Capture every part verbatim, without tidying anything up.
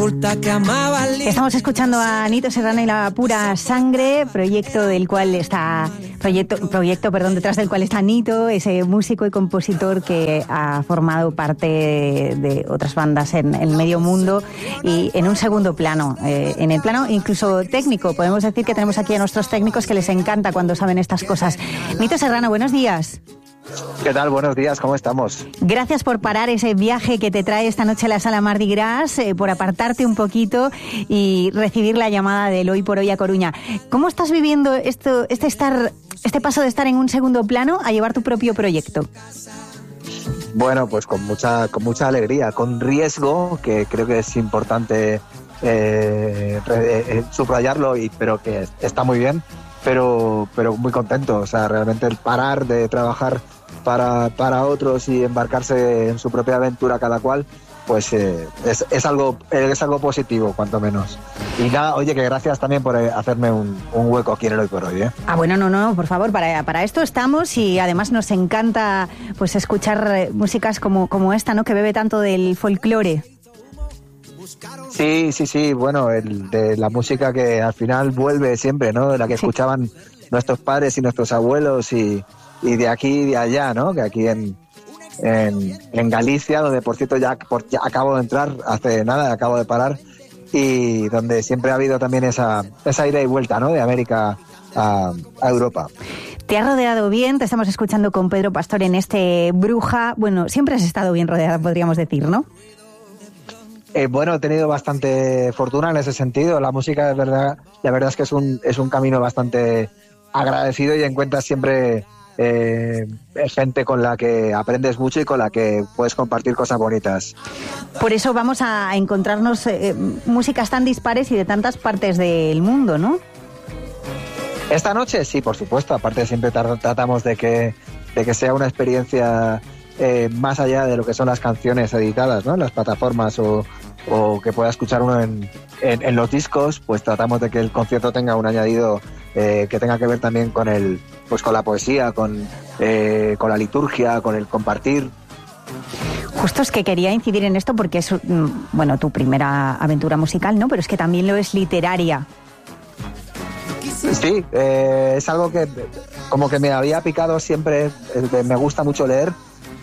Estamos escuchando a Nito Serrano y La Pura Sangre, proyecto del cual está proyecto proyecto perdón detrás del cual está Nito, ese músico y compositor que ha formado parte de, de otras bandas en el medio mundo y en un segundo plano, eh, en el plano incluso técnico. Podemos decir que tenemos aquí a nuestros técnicos que les encanta cuando saben estas cosas. Nito Serrano, buenos días. ¿Qué tal? Buenos días, ¿cómo estamos? Gracias por parar ese viaje que te trae esta noche a la Sala Mardi Gras, eh, por apartarte un poquito y recibir la llamada del Hoy por Hoy a Coruña. ¿Cómo estás viviendo esto, este estar, este paso de estar en un segundo plano a llevar tu propio proyecto? Bueno, pues con mucha, con mucha alegría, con riesgo, que creo que es importante eh, eh, subrayarlo, y, pero que está muy bien, pero, pero muy contento. O sea, realmente el parar de trabajar para, para otros y embarcarse en su propia aventura cada cual, pues eh, es, es algo es algo positivo, cuanto menos. Y nada, oye, que gracias también por hacerme un, un hueco aquí en el Hoy por Hoy, ¿eh? Ah, bueno, no, no, por favor, para, para esto estamos, y además nos encanta pues escuchar músicas como, como esta, ¿no?, que bebe tanto del folclore. Sí, sí, sí, bueno, el, de la música que al final vuelve siempre, ¿no?, de la que sí escuchaban nuestros padres y nuestros abuelos, y, y de aquí y de allá, ¿no?, que aquí en, en, en Galicia, donde por cierto ya, por, ya acabo de entrar hace nada, acabo de parar, y donde siempre ha habido también esa, esa ida y vuelta, ¿no?, de América a, a Europa. Te has rodeado bien, te estamos escuchando con Pedro Pastor en este Bruja. Bueno, siempre has estado bien rodeada, podríamos decir, ¿no? Eh, bueno, he tenido bastante fortuna en ese sentido. La música, de verdad, la verdad es que es un, es un camino bastante agradecido, y encuentras siempre eh, gente con la que aprendes mucho y con la que puedes compartir cosas bonitas. Por eso vamos a encontrarnos eh, músicas tan dispares y de tantas partes del mundo, ¿no? Esta noche sí, por supuesto. Aparte, siempre tratamos de que, de que sea una experiencia eh, más allá de lo que son las canciones editadas, ¿no?, en las plataformas, o, o que pueda escuchar uno en, en, en los discos. Pues tratamos de que el concierto tenga un añadido eh, que tenga que ver también con el, pues con la poesía, con, eh, con la liturgia, con el compartir. Justo es que quería incidir en esto porque es, bueno, tu primera aventura musical, ¿no?, pero es que también lo es literaria. Sí, eh, es algo que como que me había picado siempre. eh, me gusta mucho leer,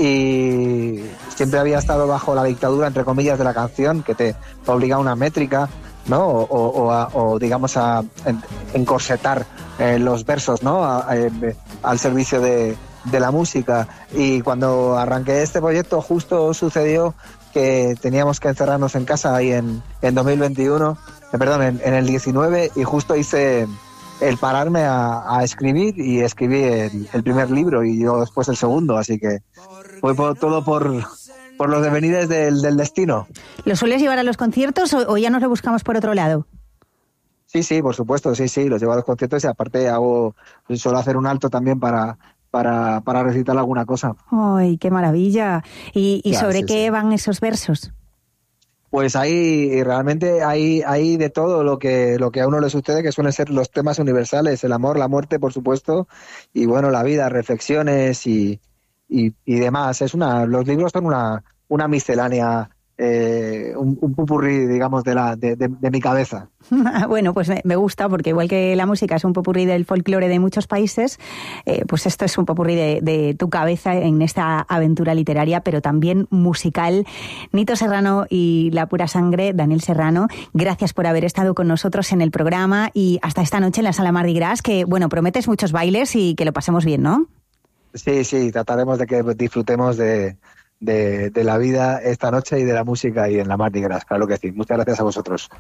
y siempre había estado bajo la dictadura, entre comillas, de la canción, que te obliga a una métrica, ¿no?, o, o, o, a, o digamos a en, encorsetar eh, los versos, ¿no?, a, a, al servicio de, de la música. Y cuando arranqué este proyecto, justo sucedió que teníamos que encerrarnos en casa ahí en, en dos mil veintiuno, eh, perdón, en, en el diecinueve, y justo hice el pararme a, a escribir, y escribí el, el primer libro, y yo después el segundo, así que fue por, todo por, por los devenires del, del destino. ¿Lo sueles llevar a los conciertos o, o ya nos lo buscamos por otro lado? Sí, sí, por supuesto, sí, sí, los llevo a los conciertos, y aparte hago, suelo hacer un alto también para, para, para recitar alguna cosa. ¡Ay, qué maravilla! ¿Y, y ya, sobre sí, qué sí. van esos versos? Pues ahí realmente hay, hay de todo lo que, lo que a uno le sucede, que suelen ser los temas universales: el amor, la muerte, por supuesto, y bueno, la vida, reflexiones y, y, y demás. Es una, los libros son una, una miscelánea, eh, un, un popurrí, digamos, de, la, de, de, de mi cabeza. Bueno, pues me, me gusta, porque igual que la música es un popurrí del folclore de muchos países, eh, pues esto es un popurrí de, de tu cabeza en esta aventura literaria, pero también musical. Nito Serrano y La Pura Sangre, Daniel Serrano, gracias por haber estado con nosotros en el programa, y hasta esta noche en la Sala Mardi Gras, que, bueno, prometes muchos bailes y que lo pasemos bien, ¿no? Sí, sí, trataremos de que disfrutemos de... De, de la vida esta noche y de la música y en la Mardi Gras, claro que sí. Muchas gracias a vosotros.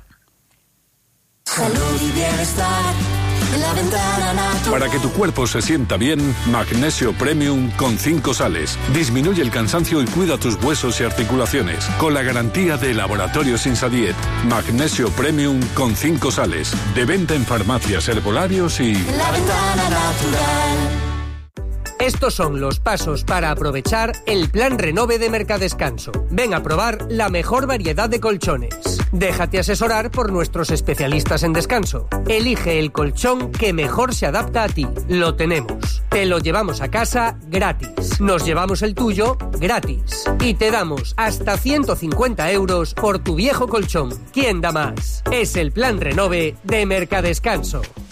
Salud y bienestar en la ventana natural. Para que tu cuerpo se sienta bien, Magnesio Premium con cinco sales. Disminuye el cansancio y cuida tus huesos y articulaciones. Con la garantía de Laboratorios Insadiet. Magnesio Premium con cinco sales. De venta en farmacias, herbolarios y... En la ventana natural. Estos son los pasos para aprovechar el Plan Renove de Mercadescanso. Ven a probar la mejor variedad de colchones. Déjate asesorar por nuestros especialistas en descanso. Elige el colchón que mejor se adapta a ti. Lo tenemos. Te lo llevamos a casa gratis. Nos llevamos el tuyo gratis. Y te damos hasta ciento cincuenta euros por tu viejo colchón. ¿Quién da más? Es el plan Renove de Mercadescanso.